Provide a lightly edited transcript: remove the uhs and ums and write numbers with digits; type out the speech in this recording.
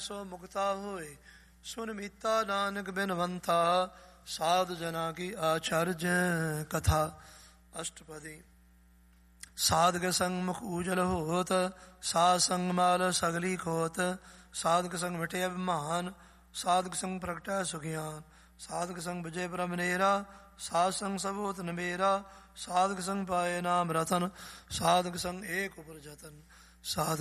ਸੋ ਮੁਕਤਾ ਹੋਏ। ਸੁਨ ਮੀਤਾ ਨਾਨਕ ਬਿਨਵੰਤਾ, ਸਾਧ ਜਨਾ ਕੀ ਆਚਰਜ ਕਥਾ। ਅਸ਼ਟਪਦੀ। ਸਾਧਕ ਸੰਗ ਮੁਖ ਊਜਲ ਹੋਤ, ਸਾਧ ਸੰਗ ਮਾਲ ਸਗਲੀ ਖੋਤ। ਸਾਧਕ ਸੰਗ ਮਿਟੇ ਅਭਿਮਾਨ, ਸਾਧਕ ਸੰਗ ਪ੍ਰਗਟੈ ਸੁਖਿਆਨ। ਸਾਧਕ ਸੰਗ ਵਿਜੇ ਬ੍ਰਹਮ ਨੇਰਾ, ਸਾਧ ਸੰਗ ਸਭ ਹੋਤ ਨਬੇਰਾ। ਸਾਧਕ ਸੰਗ ਪਾਏ ਨਾਮ ਰਤਨ, ਸਾਧਕ ਸੰਗ ਏਕ ਉਪਰ ਜਤਨ। ਸਾਧਕ